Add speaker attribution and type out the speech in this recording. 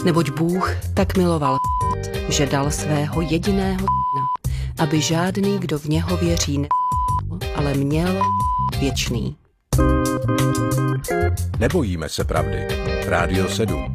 Speaker 1: Neboť Bůh tak miloval, že dal svého jediného syna, aby žádný, kdo v něho věří, ale měl věčný.
Speaker 2: Nebojíme se pravdy. Rádio 7.